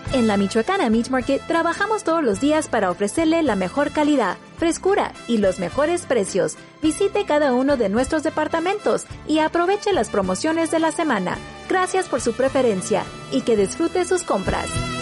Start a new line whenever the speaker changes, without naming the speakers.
En la Michoacana Meat Market trabajamos todos los días para ofrecerle la mejor calidad, frescura y los mejores precios. Visite cada uno de nuestros departamentos y aproveche las promociones de la semana. Gracias por su preferencia y que disfrute sus compras.